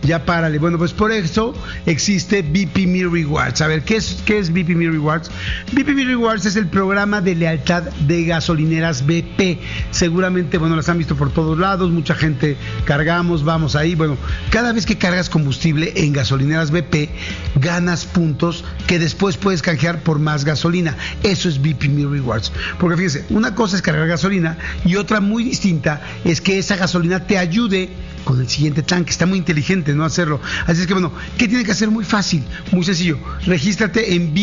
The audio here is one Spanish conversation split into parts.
ya párale. Bueno, pues por eso existe BP Me Rewards. A ver, ¿qué es BP Me Rewards? BP Me Rewards es el programa de lealtad de gasolineras BP. Seguramente, bueno, las han visto por todos lados, mucha gente cargamos, vamos ahí. Bueno, cada vez que cargas combustible en gasolineras BP, ganas puntos que después puedes canjear por más gasolina. Eso es BP Me Rewards. Porque fíjense, una cosa es cargar gasolina y otra muy distinta es que esa gasolina te ayude con el siguiente tanque. Está muy inteligente no hacerlo. Así es que bueno, ¿qué tiene que hacer? Muy fácil, muy sencillo. Regístrate en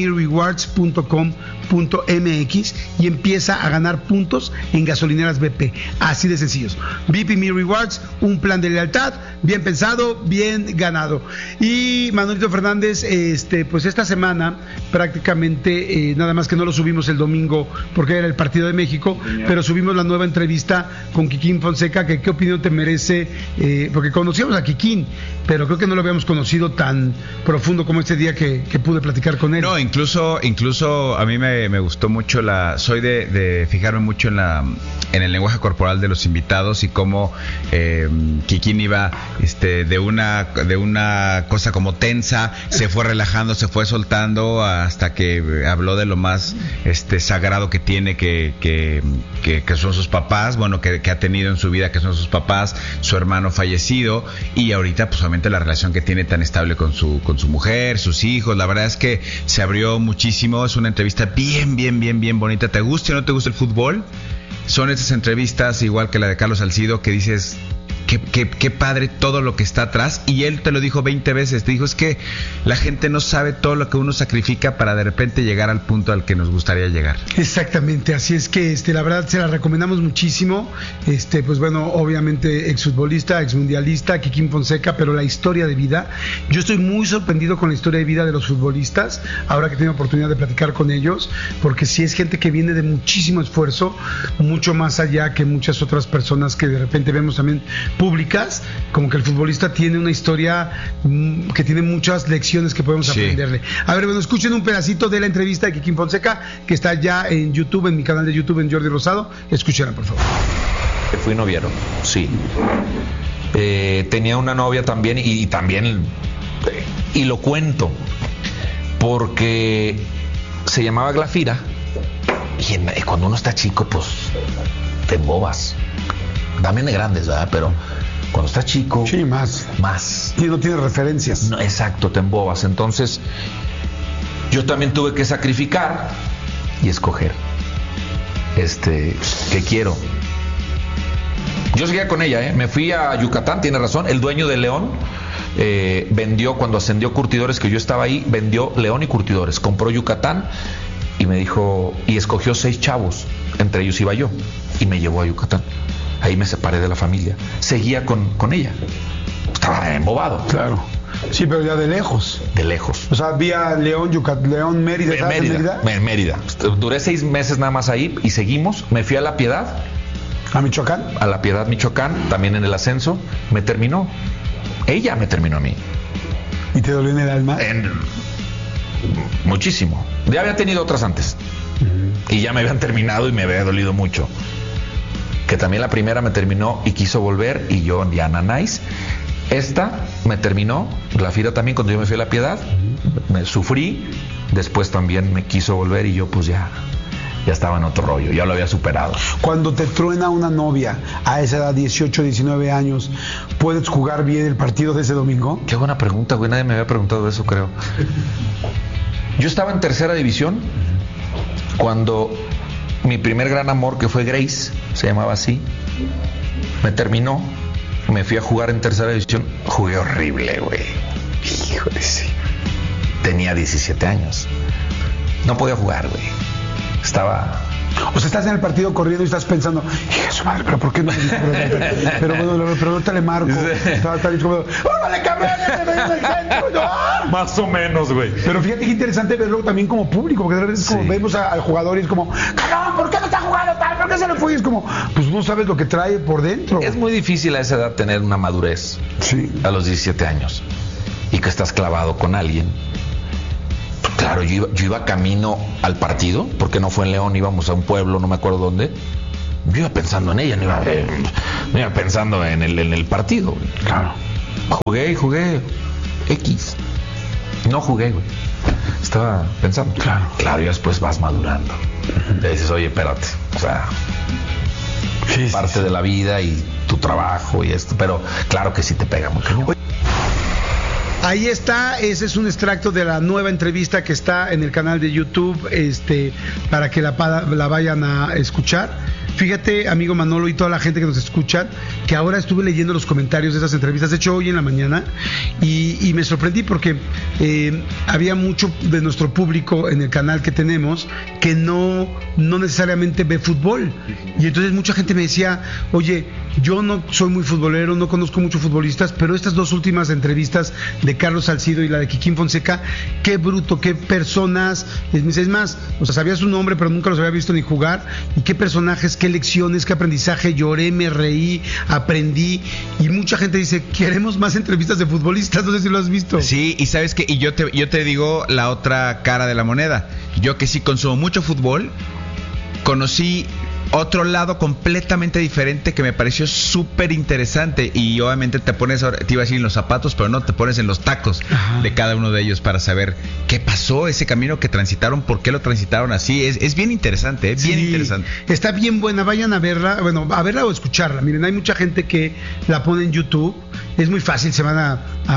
bpmerewards.com.mx y empieza a ganar puntos en gasolineras BP. Así de sencillos. BP Me Rewards, un plan de lealtad bien pensado, bien ganado. Y Manuelito Fernández, pues esta semana prácticamente, nada más que no lo subimos el domingo porque era el partido de México, pero subimos la nueva entrevista con Kikín Fonseca, que qué opinión te merece, porque conocíamos a Kikín, pero creo que no lo habíamos conocido tan profundo como este día que pude platicar con él. No, incluso a mí me gustó mucho soy de fijarme mucho en el lenguaje corporal de los invitados y cómo Kikín iba de una cosa como tensa, se fue relajando, se fue soltando hasta que habló de lo más sagrado que tiene, que son sus papás, bueno, que ha tenido en su vida, que son sus papás, su hermano fallecido, y ahorita pues obviamente la relación que tiene tan estable con su mujer, sus hijos. La verdad es que se abrió muchísimo. Es una entrevista bien bonita. ¿Te gusta o no te gusta el fútbol? Son esas entrevistas, igual que la de Carlos Salcido, que dices, qué padre todo lo que está atrás. Y él te lo dijo 20 veces, te dijo, es que la gente no sabe todo lo que uno sacrifica para de repente llegar al punto al que nos gustaría llegar. Exactamente, así es que la verdad se la recomendamos muchísimo. Pues bueno, obviamente exfutbolista, exmundialista, Kikín Fonseca, pero la historia de vida, yo estoy muy sorprendido con la historia de vida de los futbolistas, ahora que tengo oportunidad de platicar con ellos, porque sí es gente que viene de muchísimo esfuerzo, mucho más allá que muchas otras personas que de repente vemos también públicas, como que el futbolista tiene una historia que tiene muchas lecciones que podemos aprenderle. A ver, bueno, escuchen un pedacito de la entrevista de Kikín Fonseca, que está ya en YouTube, en mi canal de YouTube, en Jordi Rosado. Escúchenla, por favor. Fui noviero, sí. Tenía una novia también y lo cuento porque se llamaba Glafira y cuando uno está chico, pues te embobas. También de grandes, ¿verdad? Pero cuando estás chico... Sí, más. Y no tienes referencias. No, exacto, te embobas. Entonces, yo también tuve que sacrificar y escoger. ¿Qué quiero? Yo seguía con ella, me fui a Yucatán, tiene razón. El dueño de León vendió, cuando ascendió Curtidores, que yo estaba ahí, vendió León y Curtidores. Compró Yucatán y me dijo... Y escogió 6 chavos, entre ellos iba yo. Y me llevó a Yucatán. Ahí me separé de la familia. Seguía con ella. Estaba embobado. Claro. Sí, pero ya de lejos. De lejos. O sea, vía León, León, Mérida. Mérida. Duré 6 meses nada más ahí y seguimos. Me fui a La Piedad. ¿A Michoacán? A La Piedad, Michoacán. También en el ascenso. Me terminó. Ella me terminó a mí. ¿Y te dolió en el alma? Muchísimo. Ya había tenido otras antes. Y ya me habían terminado y me había dolido mucho. Que también la primera me terminó y quiso volver, y yo, Diana Nice. Esta me terminó, Glafira también, cuando yo me fui a La Piedad, me sufrí, después también me quiso volver y yo pues ya estaba en otro rollo, ya lo había superado. Cuando te truena una novia a esa edad, 18, 19 años, ¿puedes jugar bien el partido de ese domingo? Qué buena pregunta, güey, nadie me había preguntado eso, creo. Yo estaba en tercera división cuando mi primer gran amor, que fue Grace, se llamaba así, me terminó. Me fui a jugar en tercera división. Jugué horrible, güey. Híjole, sí. Tenía 17 años. No podía jugar, güey. Estaba... O sea, estás en el partido corriendo y estás pensando, hija de su madre, pero ¿por qué no? Pero bueno, pero ahorita le marco. Estaba tan como, ¡órale, cabrón! Más o menos, güey. Pero fíjate qué interesante verlo también como público, porque de repente como vemos al jugador y es como, ¡cabrón! ¿Por qué no está jugando tal? ¿Por qué se le fue? Y es como, pues no sabes lo que trae por dentro. Es muy difícil a esa edad tener una madurez. Sí. A los 17 años. Y que estás clavado con alguien. Claro, yo iba camino al partido, porque no fue en León, íbamos a un pueblo, no me acuerdo dónde. Yo iba pensando en ella, no iba pensando en el partido. Claro. Jugué X. No jugué, güey. Estaba pensando. Claro, y después vas madurando. Te dices, oye, espérate. O sea, parte de la vida y tu trabajo y esto. Pero claro que sí te pega muy cañón. Ahí está, ese es un extracto de la nueva entrevista que está en el canal de YouTube, para que la vayan a escuchar. Fíjate, amigo Manolo y toda la gente que nos escucha, que ahora estuve leyendo los comentarios de esas entrevistas, de hecho hoy en la mañana, y me sorprendí porque había mucho de nuestro público en el canal que tenemos que no necesariamente ve fútbol. Y entonces mucha gente me decía, oye, yo no soy muy futbolero, no conozco muchos futbolistas, pero estas dos últimas entrevistas de Carlos Salcido y la de Kikín Fonseca, qué bruto, qué personas, es más, o sea, sabía su nombre pero nunca los había visto ni jugar, y qué personajes, qué lecciones, qué aprendizaje, lloré, me reí, aprendí, y mucha gente dice, queremos más entrevistas de futbolistas, no sé si lo has visto. Sí, y sabes que, y yo te digo la otra cara de la moneda, yo que sí consumo mucho fútbol, conocí otro lado completamente diferente que me pareció súper interesante, y obviamente te pones, te iba a decir en los zapatos, pero no, te pones en los tacos de cada uno de ellos para saber qué pasó, ese camino que transitaron, por qué lo transitaron así. Es bien interesante, bien interesante. Está bien buena, vayan a verla, bueno, a verla o escucharla. Miren, hay mucha gente que la pone en YouTube, es muy fácil, se van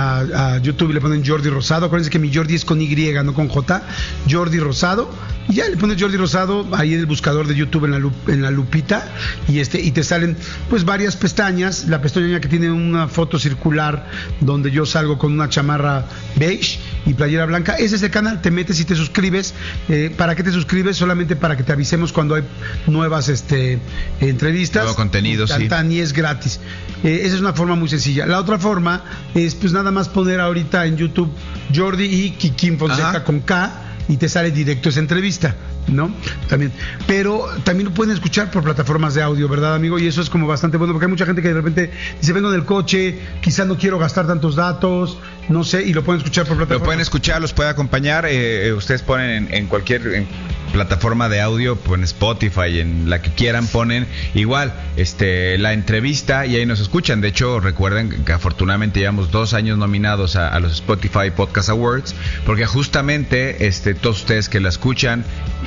a YouTube y le ponen Jordi Rosado. Acuérdense que mi Jordi es con Y, no con J, Jordi Rosado, y ya le pones Jordi Rosado ahí en el buscador de YouTube en la lupita, y te salen pues varias pestañas. La pestaña que tiene una foto circular donde yo salgo con una chamarra beige y playera blanca, ese es el canal. Te metes y te suscribes. ¿Para qué te suscribes? Solamente para que te avisemos cuando hay nuevas entrevistas, nuevo contenido, sí. Y es gratis. Esa es una forma muy sencilla. La otra forma es pues nada más poner ahorita en YouTube Jordi y Kikín Fonseca con K, y te sale directo esa entrevista, ¿no? También. Pero también lo pueden escuchar por plataformas de audio, ¿verdad, amigo? Y eso es como bastante bueno, porque hay mucha gente que de repente dice, vengo en el coche, quizás no quiero gastar tantos datos, no sé, y lo pueden escuchar por plataforma. Lo pueden escuchar, los puede acompañar. Ustedes ponen en cualquier plataforma de audio, en Spotify, en la que quieran, ponen igual la entrevista y ahí nos escuchan. De hecho, recuerden que afortunadamente llevamos 2 años nominados a los Spotify Podcast Awards, porque justamente todos ustedes que la escuchan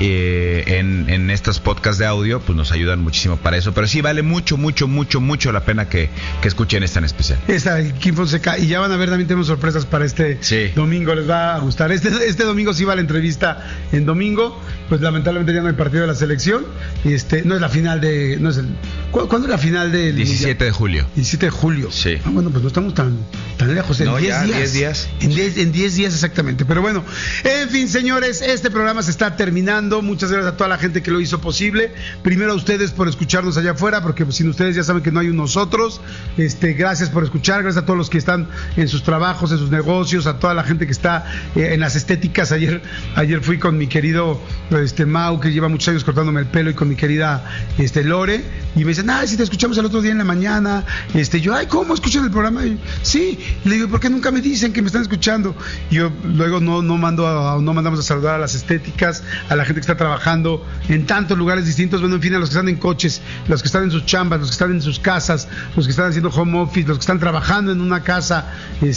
en estos podcasts de audio, pues nos ayudan muchísimo para eso. Pero sí vale mucho la pena que escuchen esta en especial. Esta, Kikín Fonseca, y ya van a ver, también tenemos sorpresas para domingo, les va a gustar. Este domingo sí va la entrevista en domingo. Pues lamentablemente ya no hay partido de la selección. No es la final ¿cuándo es la final del 17 de julio. 17 de julio. Sí. Bueno, pues no estamos tan lejos. En 10 días. En 10 días exactamente. Pero bueno, en fin, señores, este programa se está terminando. Muchas gracias a toda la gente que lo hizo posible. Primero a ustedes por escucharnos allá afuera, porque sin ustedes ya saben que no hay un nosotros. Gracias por escuchar. Gracias a todos los que están en sus trabajos, en sus negocios, a toda la gente que está en las estéticas. Ayer fui con mi querido Mau, que lleva muchos años cortándome el pelo, y con mi querida Lore, y me dicen, si te escuchamos el otro día en la mañana. Yo, ¿cómo escuchan el programa? Y, sí, le digo, ¿por qué nunca me dicen que me están escuchando? Y yo luego no mandamos a saludar a las estéticas, a la gente que está trabajando en tantos lugares distintos, bueno, en fin, a los que están en coches, los que están en sus chambas, los que están en sus casas, los que están haciendo home office, los que están trabajando en una casa,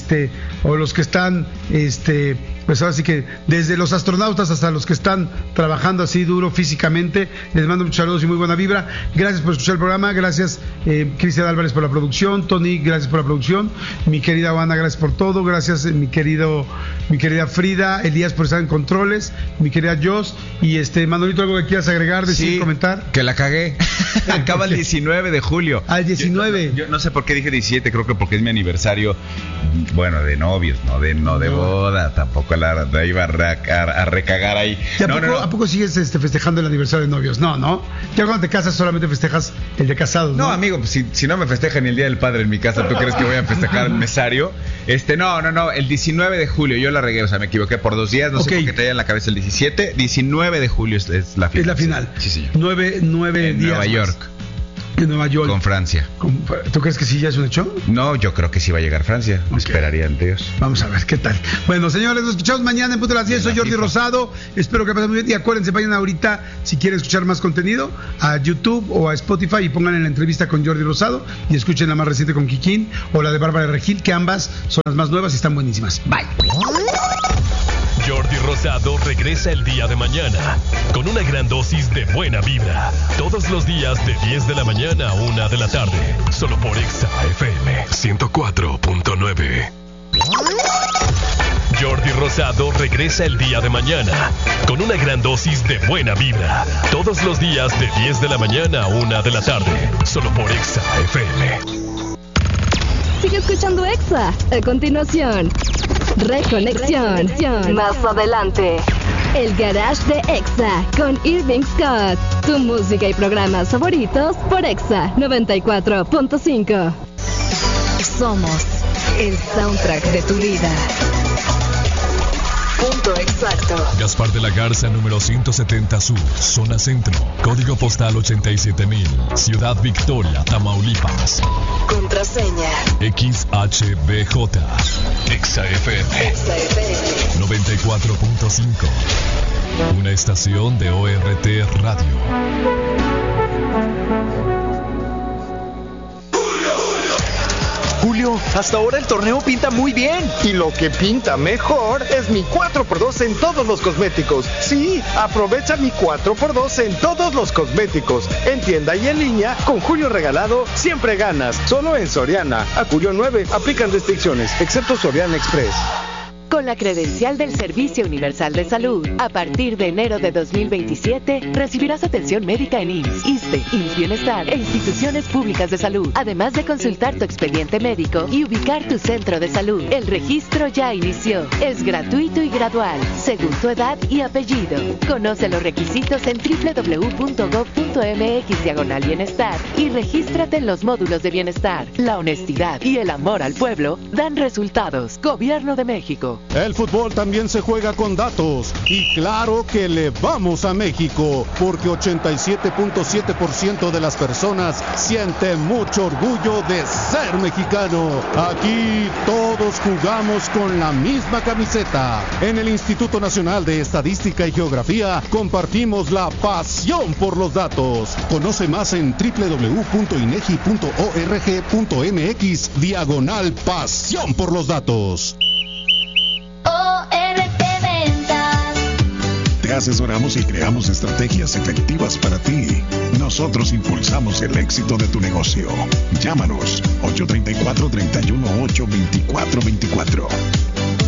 o los que están, pues ahora sí que desde los astronautas hasta los que están trabajando así duro físicamente, les mando muchos saludos y muy buena vibra. Gracias por escuchar el programa, gracias Cristian Álvarez por la producción, Tony, gracias por la producción, mi querida Juana, gracias por todo, gracias mi querida Frida, Elías por estar en controles, mi querida Jos, y Manolito, algo que quieras agregar, decir, comentar. Que la cagué. Acaba el 19 de julio. Al 19. Yo no sé por qué dije 17, creo que porque es mi aniversario, bueno, de novios, no de boda, tampoco la iba a recagar ahí. ¿A poco sigues festejando el aniversario de novios? No. Ya cuando te casas solamente festejas el de casados, ¿no? No, amigo, pues, si no me festejan ni el Día del Padre en mi casa, ¿tú crees que voy a festejar el mesario? No, el 19 de julio, yo la regué, o sea, me equivoqué por 2 días, no sé por qué traía en la cabeza el 17, 19 de julio es la final. Es la final. Sí, señor. 9 días Nueva York. En Nueva York. Con Francia. ¿Tú crees que sí ya es un hecho? No, yo creo que sí va a llegar Francia. Okay. Esperaría en Dios. Vamos a ver qué tal. Bueno, señores, nos escuchamos mañana en punto de las 10. Soy Jordi Rosado. Espero que pasen muy bien. Y acuérdense, vayan ahorita, si quieren escuchar más contenido, a YouTube o a Spotify y pongan en la entrevista con Jordi Rosado y escuchen la más reciente con Kikín o la de Bárbara Regil, que ambas son las más nuevas y están buenísimas. Bye. Jordi Rosado regresa el día de mañana con una gran dosis de buena vibra. Todos los días de 10 de la mañana a 1 de la tarde. Solo por Exa FM 104.9. Jordi Rosado regresa el día de mañana con una gran dosis de buena vibra. Todos los días de 10 de la mañana a 1 de la tarde. Solo por Exa FM. Sigue escuchando Exa. A continuación, Reconexión. Más adelante, el Garage de Exa con Irving Scott. Tu música y programas favoritos por Exa 94.5. Somos el soundtrack de tu vida. Punto exacto. Gaspar de la Garza, número 170 Sur, zona centro. Código postal 87,000. Ciudad Victoria, Tamaulipas. Contraseña XHBJ. Exa FM 94.5. Una estación de ORT Radio. Julio, hasta ahora el torneo pinta muy bien. Y lo que pinta mejor es mi 4x2 en todos los cosméticos. Sí, aprovecha mi 4x2 en todos los cosméticos. En tienda y en línea, con Julio regalado, siempre ganas. Solo en Soriana. A Julio 9, aplican restricciones, excepto Soriana Express. Con la credencial del Servicio Universal de Salud, a partir de enero de 2027, recibirás atención médica en IMSS, ISSSTE, IMSS Bienestar e instituciones públicas de salud, además de consultar tu expediente médico y ubicar tu centro de salud. El registro ya inició. Es gratuito y gradual, según tu edad y apellido. Conoce los requisitos en www.gov.mx/bienestar y regístrate en los módulos de bienestar. La honestidad y el amor al pueblo dan resultados. Gobierno de México. El fútbol también se juega con datos y claro que le vamos a México porque 87.7% de las personas siente mucho orgullo de ser mexicano. Aquí todos jugamos con la misma camiseta. En el Instituto Nacional de Estadística y Geografía compartimos la pasión por los datos. Conoce más en www.inegi.org.mx/pasión por los datos. Te asesoramos y creamos estrategias efectivas para ti. Nosotros impulsamos el éxito de tu negocio. Llámanos 834-318-2424.